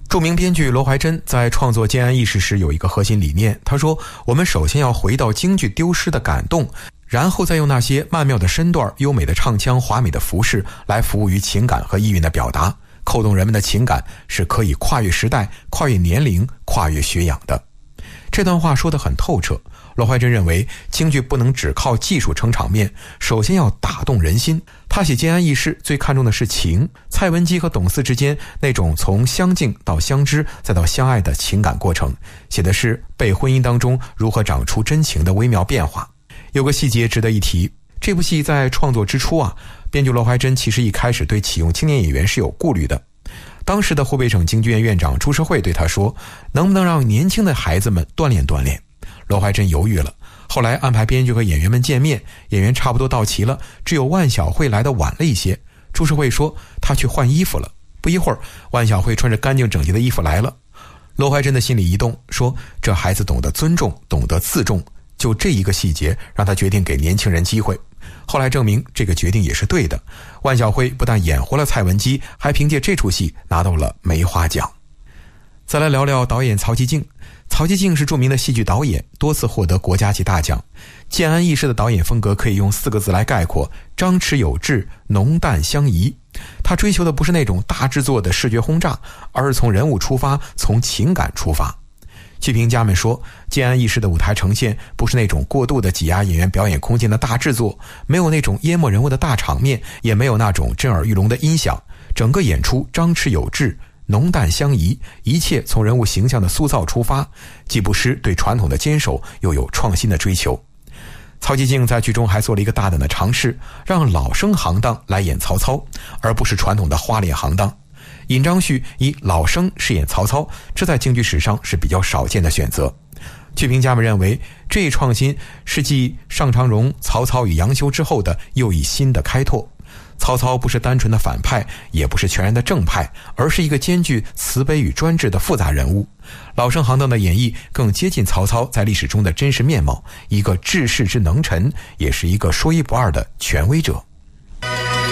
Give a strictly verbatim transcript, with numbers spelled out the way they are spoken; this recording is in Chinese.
著名编剧罗怀珍在创作《建安义士》时有一个核心理念，他说，我们首先要回到京剧丢失的感动，然后再用那些曼妙的身段、优美的唱腔、华美的服饰来服务于情感和意蕴的表达，扣动人们的情感是可以跨越时代、跨越年龄、跨越学养的。这段话说得很透彻。罗怀珍认为，京剧不能只靠技术撑场面，首先要打动人心。他写《建安义士》最看重的是情，蔡文姬和董嗣之间那种从相敬到相知再到相爱的情感过程，写的是被婚姻当中如何长出真情的微妙变化。有个细节值得一提，这部戏在创作之初啊，编剧罗怀珍其实一开始对启用青年演员是有顾虑的。当时的湖北省京剧院院长朱世惠对他说，能不能让年轻的孩子们锻炼锻炼？罗怀珍犹豫了，后来安排编剧和演员们见面，演员差不多到齐了，只有万晓惠来得晚了一些。朱世惠说他去换衣服了。不一会儿，万晓惠穿着干净整洁的衣服来了。罗怀珍的心里一动，说这孩子懂得尊重，懂得自重，就这一个细节让他决定给年轻人机会。后来证明这个决定也是对的，万晓惠不但演活了蔡文姬，还凭借这出戏拿到了梅花奖。再来聊聊导演曹吉静。曹吉静是著名的戏剧导演，多次获得国家级大奖。建安义士的导演风格可以用四个字来概括：张弛有致，浓淡相宜。他追求的不是那种大制作的视觉轰炸，而是从人物出发，从情感出发。剧评家们说，建安义士的舞台呈现不是那种过度的挤压演员表演空间的大制作，没有那种淹没人物的大场面，也没有那种震耳欲聋的音响，整个演出张弛有致，浓淡相宜，一切从人物形象的塑造出发，既不失对传统的坚守，又有创新的追求。曹吉静在剧中还做了一个大胆的尝试，让老生行当来演曹操，而不是传统的花脸行当。尹章旭以老生饰演曹操，这在京剧史上是比较少见的选择。剧评家们认为，这一创新是继尚长荣、曹操与杨修之后的又一新的开拓。曹操不是单纯的反派，也不是全然的正派，而是一个兼具慈悲与专制的复杂人物。老生行当的演绎更接近曹操在历史中的真实面貌，一个治世之能臣，也是一个说一不二的权威者。